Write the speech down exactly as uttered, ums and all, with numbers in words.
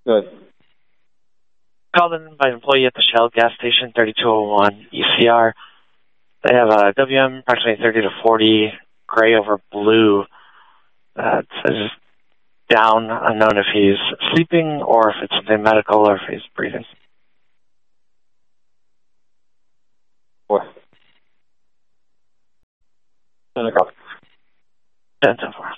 Good. Called in by an employee at the Shell gas station, thirty-two oh one E C R. They have a W M approximately thirty to forty, gray over blue. Uh, it says down, unknown if he's sleeping or if it's something medical or if he's breathing. Four. Ten o'clock. ten to four.